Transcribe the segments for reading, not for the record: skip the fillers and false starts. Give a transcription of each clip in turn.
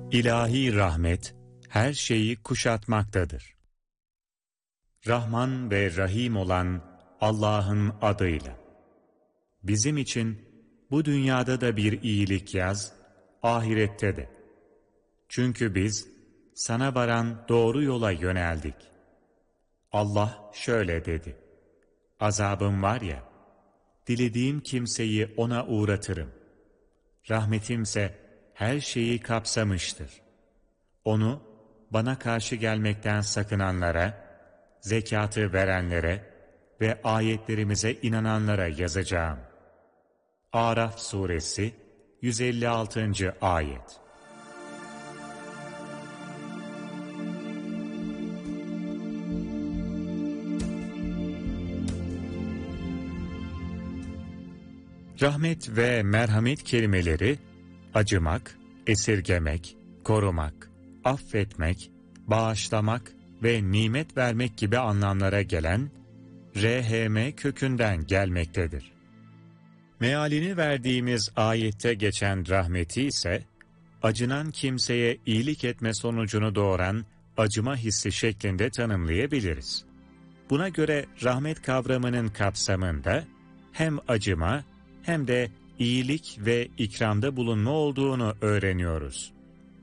İlahi rahmet her şeyi kuşatmaktadır. Rahman ve Rahim olan Allah'ın adıyla. Bizim için bu dünyada da bir iyilik yaz, ahirette de. Çünkü biz sana varan doğru yola yöneldik. Allah şöyle dedi: azabım var ya, dilediğim kimseyi ona uğratırım. Rahmetimse her şeyi kapsamıştır. Onu bana karşı gelmekten sakınanlara, zekatı verenlere ve ayetlerimize inananlara yazacağım. Araf suresi 156. ayet. Rahmet ve merhamet kelimeleri, acımak, esirgemek, korumak, affetmek, bağışlamak ve nimet vermek gibi anlamlara gelen rhm kökünden gelmektedir. Mealini verdiğimiz ayette geçen rahmeti ise, acınan kimseye iyilik etme sonucunu doğuran acıma hissi şeklinde tanımlayabiliriz. Buna göre rahmet kavramının kapsamında hem acıma hem de iyilik ve ikramda bulunma olduğunu öğreniyoruz.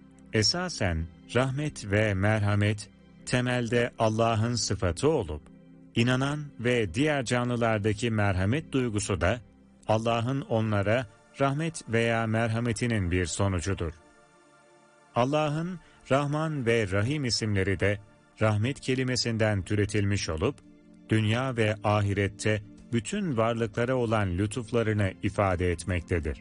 Esasen rahmet ve merhamet temelde Allah'ın sıfatı olup, inanan ve diğer canlılardaki merhamet duygusu da Allah'ın onlara rahmet veya merhametinin bir sonucudur. Allah'ın Rahman ve Rahim isimleri de rahmet kelimesinden türetilmiş olup, dünya ve ahirette bütün varlıklara olan lütuflarını ifade etmektedir.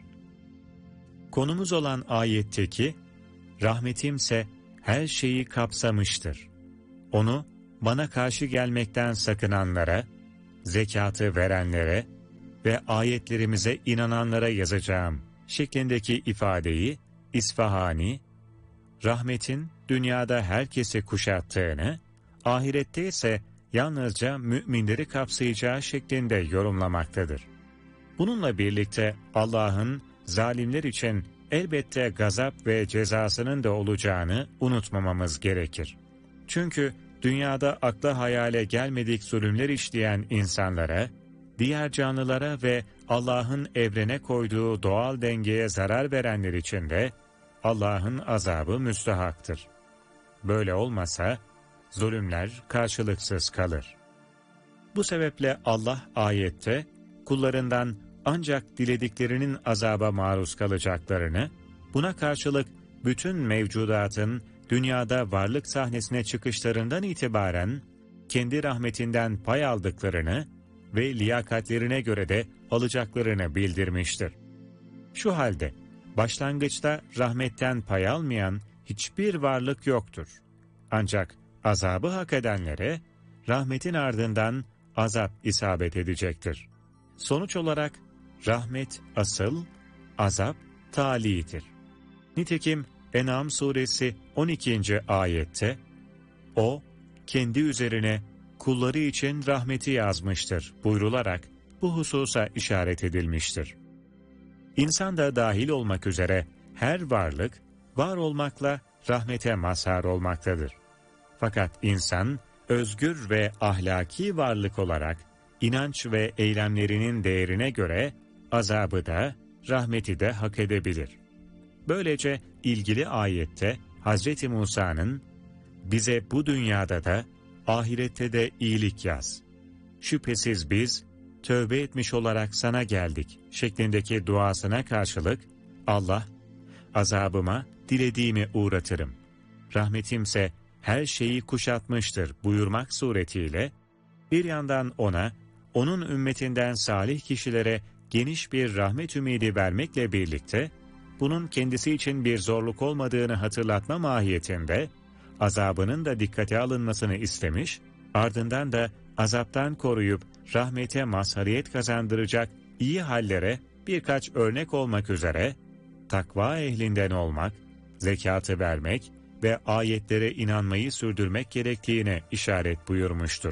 Konumuz olan ayetteki, rahmetimse her şeyi kapsamıştır. Onu bana karşı gelmekten sakınanlara, zekatı verenlere ve ayetlerimize inananlara yazacağım şeklindeki ifadeyi İsfahani, rahmetin dünyada herkesi kuşattığını, ahirette ise yalnızca müminleri kapsayacağı şeklinde yorumlamaktadır. Bununla birlikte Allah'ın zalimler için elbette gazap ve cezasının da olacağını unutmamamız gerekir. Çünkü dünyada akla hayale gelmedik zulümler işleyen insanlara, diğer canlılara ve Allah'ın evrene koyduğu doğal dengeye zarar verenler için de Allah'ın azabı müstehaktır. Böyle olmasa zulümler karşılıksız kalır. Bu sebeple Allah ayette kullarından ancak dilediklerinin azaba maruz kalacaklarını, buna karşılık bütün mevcudatın dünyada varlık sahnesine çıkışlarından itibaren kendi rahmetinden pay aldıklarını ve liyakatlerine göre de alacaklarını bildirmiştir. Şu halde başlangıçta rahmetten pay almayan hiçbir varlık yoktur. Ancak azabı hak edenlere rahmetin ardından azap isabet edecektir. Sonuç olarak rahmet asıl, azap talidir. Nitekim En'am suresi 12. ayette, o kendi üzerine kulları için rahmeti yazmıştır buyrularak bu hususa işaret edilmiştir. İnsan da dahil olmak üzere her varlık var olmakla rahmete mazhar olmaktadır. Fakat insan özgür ve ahlaki varlık olarak inanç ve eylemlerinin değerine göre azabı da rahmeti de hak edebilir. Böylece ilgili ayette Hz. Musa'nın bize bu dünyada da ahirette de iyilik yaz. Şüphesiz biz tövbe etmiş olarak sana geldik şeklindeki duasına karşılık Allah, azabıma dilediğimi uğratırım. Rahmetimse her şeyi kuşatmıştır buyurmak suretiyle bir yandan ona, onun ümmetinden salih kişilere geniş bir rahmet ümidi vermekle birlikte bunun kendisi için bir zorluk olmadığını hatırlatma mahiyetinde azabının da dikkate alınmasını istemiş, ardından da azaptan koruyup rahmete mazhariyet kazandıracak iyi hallere birkaç örnek olmak üzere takva ehlinden olmak, zekatı vermek ve ayetlere inanmayı sürdürmek gerektiğine işaret buyurmuştur.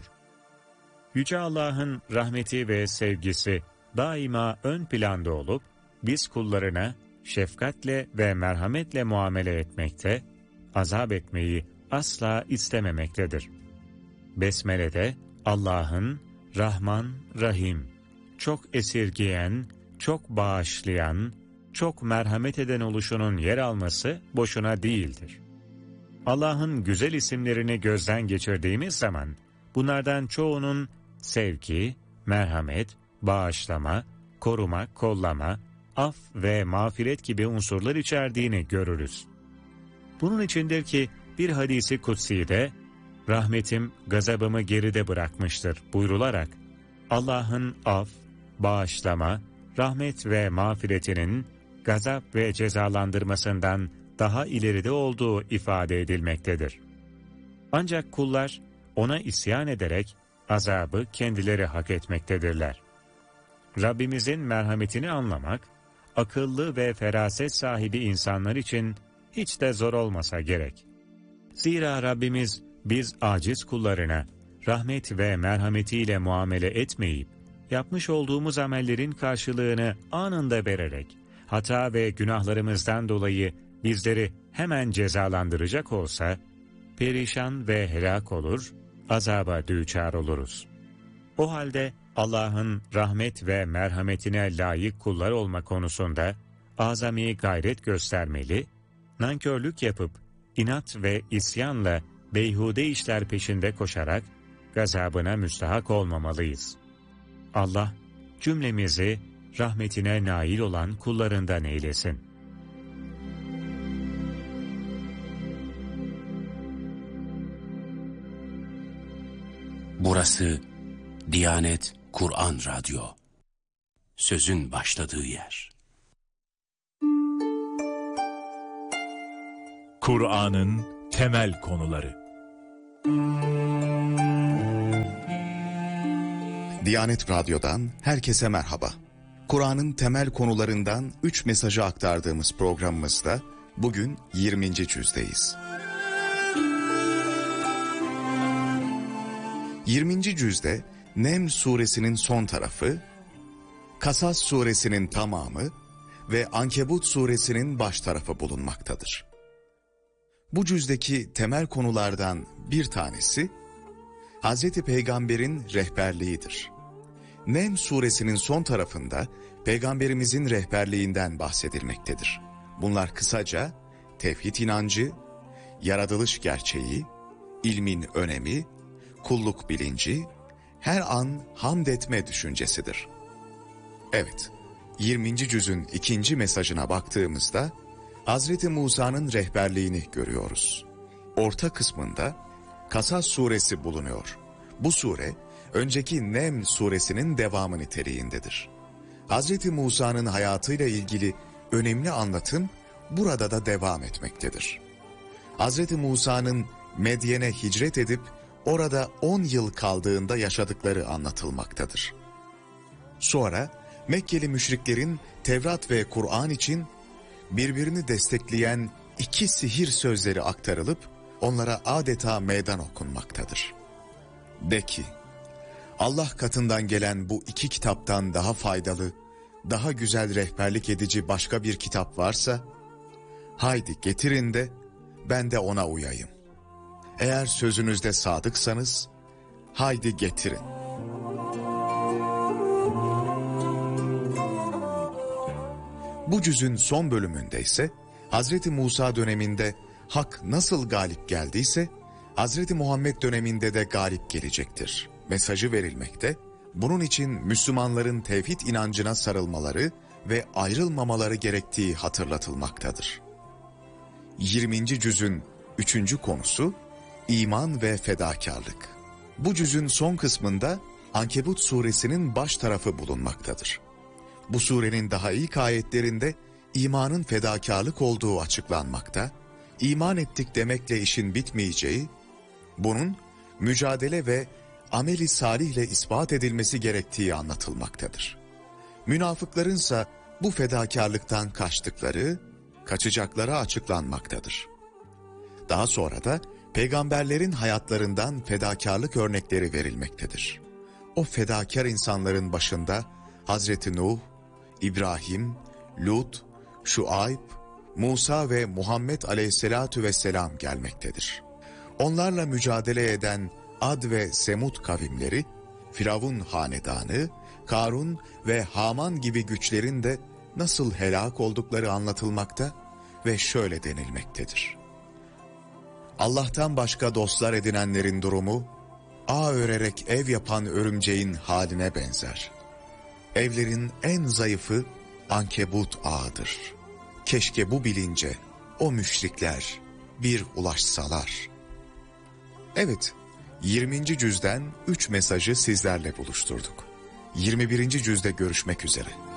Yüce Allah'ın rahmeti ve sevgisi daima ön planda olup, biz kullarına şefkatle ve merhametle muamele etmekte, azap etmeyi asla istememektedir. Besmele'de Allah'ın Rahman, Rahim, çok esirgeyen, çok bağışlayan, çok merhamet eden oluşunun yer alması boşuna değildir. Allah'ın güzel isimlerini gözden geçirdiğimiz zaman, bunlardan çoğunun sevgi, merhamet, bağışlama, koruma, kollama, af ve mağfiret gibi unsurlar içerdiğini görürüz. Bunun içindir ki bir hadisi kutsi'de, rahmetim gazabımı geride bırakmıştır buyrularak, Allah'ın af, bağışlama, rahmet ve mağfiretinin gazap ve cezalandırmasından daha ileride olduğu ifade edilmektedir. Ancak kullar ona isyan ederek azabı kendileri hak etmektedirler. Rabbimizin merhametini anlamak, akıllı ve feraset sahibi insanlar için hiç de zor olmasa gerek. Zira Rabbimiz biz aciz kullarına rahmet ve merhametiyle muamele etmeyip, yapmış olduğumuz amellerin karşılığını anında vererek, hata ve günahlarımızdan dolayı bizleri hemen cezalandıracak olsa, perişan ve helak olur, azaba düçar oluruz. O halde Allah'ın rahmet ve merhametine layık kullar olma konusunda azami gayret göstermeli, nankörlük yapıp inat ve isyanla beyhude işler peşinde koşarak gazabına müstahak olmamalıyız. Allah cümlemizi rahmetine nail olan kullarından eylesin. Burası Diyanet Kur'an Radyo. Sözün başladığı yer. Kur'an'ın temel konuları. Diyanet Radyo'dan herkese merhaba. Kur'an'ın temel konularından 3 mesajı aktardığımız programımızda bugün 20. cüzdeyiz. 20. cüzde Neml suresinin son tarafı, Kasas suresinin tamamı ve Ankebut suresinin baş tarafı bulunmaktadır. Bu cüzdeki temel konulardan bir tanesi, Hz. Peygamber'in rehberliğidir. Neml suresinin son tarafında Peygamberimizin rehberliğinden bahsedilmektedir. Bunlar kısaca tevhid inancı, yaratılış gerçeği, ilmin önemi, kulluk bilinci, her an hamd etme düşüncesidir. Evet, 20. cüzün 2. mesajına baktığımızda Hazreti Musa'nın rehberliğini görüyoruz. Orta kısmında Kasas suresi bulunuyor. Bu sure, önceki Neml suresinin devamı niteliğindedir. Hazreti Musa'nın hayatıyla ilgili önemli anlatım burada da devam etmektedir. Hazreti Musa'nın Medyen'e hicret edip orada 10 yıl kaldığında yaşadıkları anlatılmaktadır. Sonra Mekkeli müşriklerin Tevrat ve Kur'an için birbirini destekleyen 2 sihir sözleri aktarılıp onlara adeta meydan okunmaktadır. De ki, Allah katından gelen bu 2 kitaptan daha faydalı, daha güzel rehberlik edici başka bir kitap varsa, haydi getirin de ben de ona uyayım. Eğer sözünüzde sadıksanız, haydi getirin. Bu cüzün son bölümünde ise, Hazreti Musa döneminde hak nasıl galip geldiyse, Hazreti Muhammed döneminde de galip gelecektir mesajı verilmekte. Bunun için Müslümanların tevhid inancına sarılmaları ve ayrılmamaları gerektiği hatırlatılmaktadır. 20. cüzün 3. konusu, İman ve fedakarlık. Bu cüzün son kısmında Ankebut suresinin baş tarafı bulunmaktadır. Bu surenin daha ilk ayetlerinde imanın fedakarlık olduğu açıklanmakta, iman ettik demekle işin bitmeyeceği, bunun mücadele ve ameli salihle ispat edilmesi gerektiği anlatılmaktadır. Münafıklarınsa bu fedakarlıktan kaçtıkları, kaçacakları açıklanmaktadır. Daha sonra da peygamberlerin hayatlarından fedakarlık örnekleri verilmektedir. O fedakar insanların başında Hazreti Nuh, İbrahim, Lut, Şuayb, Musa ve Muhammed aleyhisselatu vesselam gelmektedir. Onlarla mücadele eden Ad ve Semud kavimleri, Firavun hanedanı, Karun ve Haman gibi güçlerin de nasıl helak oldukları anlatılmakta ve şöyle denilmektedir. Allah'tan başka dostlar edinenlerin durumu, ağ örerek ev yapan örümceğin haline benzer. Evlerin en zayıfı ankebut ağıdır. Keşke bu bilince o müşrikler bir ulaşsalar. Evet, 20. cüzden 3 mesajı sizlerle buluşturduk. 21. cüzde görüşmek üzere.